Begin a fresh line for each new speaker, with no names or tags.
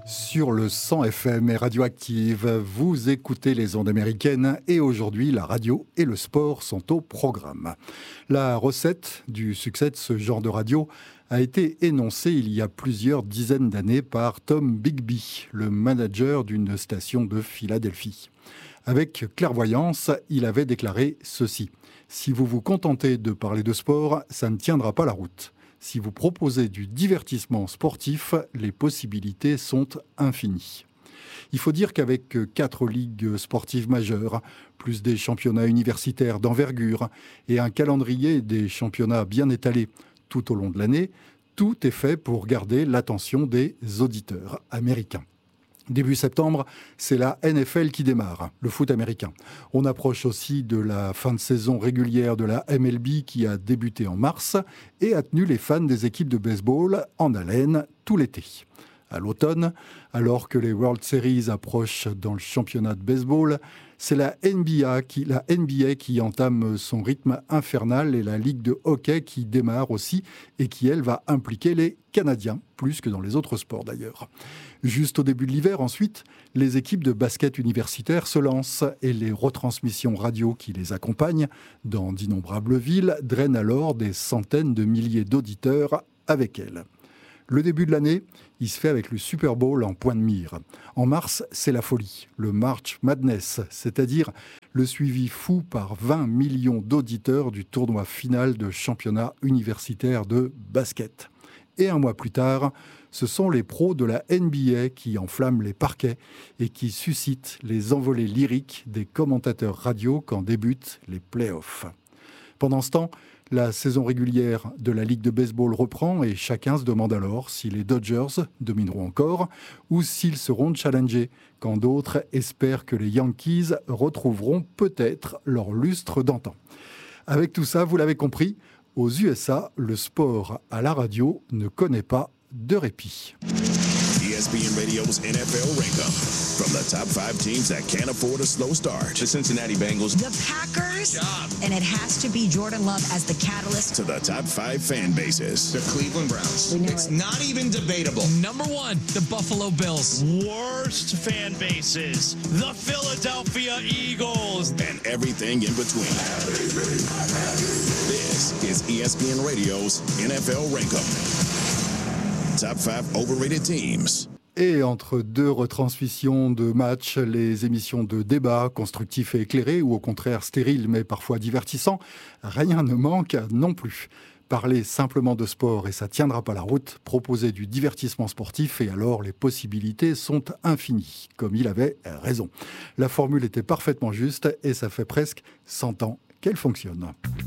Sur le 100 FM et Radioactive, vous écoutez les ondes américaines et aujourd'hui, la radio et le sport sont au programme. La recette du succès de ce genre de radio a été énoncée il y a plusieurs dizaines d'années par Tom Bigby, le manager d'une station de Philadelphie. Avec clairvoyance, il avait déclaré ceci : « Si vous vous contentez de parler de sport, ça ne tiendra pas la route. Si vous proposez du divertissement sportif, les possibilités sont infinies. » Il faut dire qu'avec 4 ligues sportives majeures, plus des championnats universitaires d'envergure et un calendrier des championnats bien étalé tout au long de l'année, tout est fait pour garder l'attention des auditeurs américains. Début septembre, c'est la NFL qui démarre, le foot américain. On approche aussi de la fin de saison régulière de la MLB qui a débuté en mars et a tenu les fans des équipes de baseball en haleine tout l'été. À l'automne, alors que les World Series approchent dans le championnat de baseball, c'est la NBA qui entame son rythme infernal et la Ligue de hockey qui démarre aussi et qui, elle, va impliquer les Canadiens, plus que dans les autres sports d'ailleurs. Juste au début de l'hiver, ensuite, les équipes de basket universitaires se lancent et les retransmissions radio qui les accompagnent dans d'innombrables villes drainent alors des centaines de milliers d'auditeurs avec elles. Le début de l'année, il se fait avec le Super Bowl en point de mire. En mars, c'est la folie, le March Madness, c'est-à-dire le suivi fou par 20 millions d'auditeurs du tournoi final de championnat universitaire de basket. Et un mois plus tard, ce sont les pros de la NBA qui enflamment les parquets et qui suscitent les envolées lyriques des commentateurs radio quand débutent les playoffs. Pendant ce temps, la saison régulière de la Ligue de baseball reprend et chacun se demande alors si les Dodgers domineront encore ou s'ils seront challengés, quand d'autres espèrent que les Yankees retrouveront peut-être leur lustre d'antan. Avec tout ça, vous l'avez compris, aux USA, le sport à la radio ne connaît pas de répit.
ESPN Radio's NFL Rankup. From the top 5 teams that can't afford a slow start. The Cincinnati Bengals.
The Packers. And it has to be Jordan Love as the catalyst.
To the top 5 fan bases.
The Cleveland Browns. It's not even debatable.
Number 1, the Buffalo Bills.
Worst fan bases. The Philadelphia Eagles.
And everything in between. This is ESPN Radio's NFL Rankup. Top 5 overrated teams.
Et entre deux retransmissions de matchs, les émissions de débat constructifs et éclairés, ou au contraire stériles mais parfois divertissants, rien ne manque non plus. Parler simplement de sport et ça tiendra pas la route, proposer du divertissement sportif et alors les possibilités sont infinies, comme il avait raison. La formule était parfaitement juste et ça fait presque 100 ans qu'elle fonctionne.